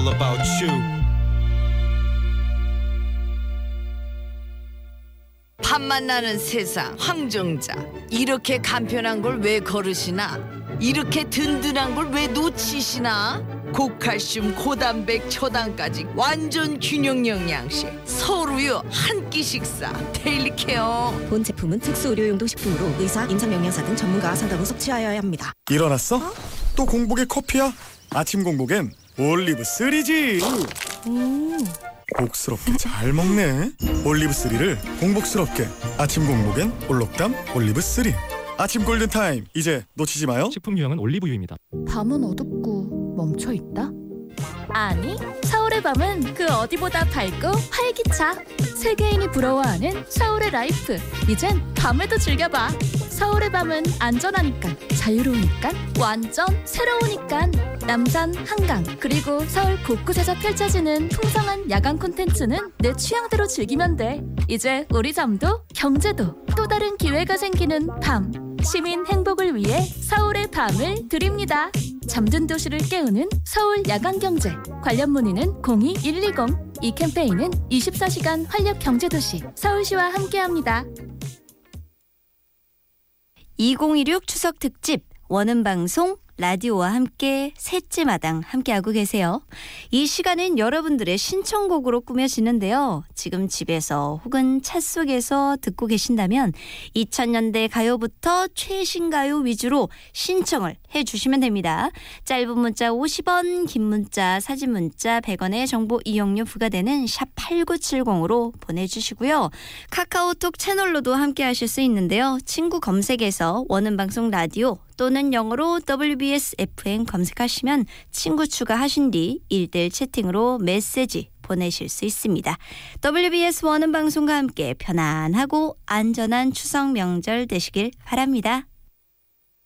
all about you. 밤만 나는 세상 황정자, 이렇게 간편한 걸 왜 거르시나? 이렇게 든든한 걸 왜 놓치시나? 고칼슘, 고단백, 초당까지 완전 균형 영양식 서울우유 한 끼 식사 데일리 케어. 본 제품은 특수 의료용도 식품으로 의사, 임상영양사 등 전문가 상담 후 섭취하여야 합니다. 일어났어? 또 공복에 커피야? 아침 공복엔 올리브 3지. 복스럽게 잘 먹네. 올리브 3를 공복스럽게. 아침 공복엔 올록담 올리브 3. 아침 골든타임 이제 놓치지 마요. 식품 유형은 올리브유입니다. 밤은 어둡고 멈춰있다? 아니, 서울의 밤은 그 어디보다 밝고 활기차. 세계인이 부러워하는 서울의 라이프. 이젠 밤에도 즐겨봐. 서울의 밤은 안전하니까, 자유로우니까, 완전 새로우니까. 남산, 한강, 그리고 서울 곳곳에서 펼쳐지는 풍성한 야간 콘텐츠는 내 취향대로 즐기면 돼. 이제 우리 잠도 경제도 또 다른 기회가 생기는 밤. 시민 행복을 위해 서울의 밤을 드립니다. 잠든 도시를 깨우는 서울 야간경제. 관련 문의는 02-120. 이 캠페인은 24시간 활력경제도시 서울시와 함께합니다. 2016 추석 특집 원음방송 라디오와 함께 셋째 마당 함께하고 계세요. 이 시간은 여러분들의 신청곡으로 꾸며지는데요. 지금 집에서 혹은 차 속에서 듣고 계신다면 2000년대 가요부터 최신 가요 위주로 신청을 해주시면 됩니다. 짧은 문자 50원, 긴 문자, 사진 문자 100원의 정보 이용료 부과되는 샵 8970으로 보내주시고요. 카카오톡 채널로도 함께하실 수 있는데요. 친구 검색에서 원음방송 라디오 또는 영어로 WBS FM 검색하시면 친구 추가하신 뒤 1대1 채팅으로 메시지 보내실 수 있습니다. WBS 원음방송과 함께 편안하고 안전한 추석 명절 되시길 바랍니다.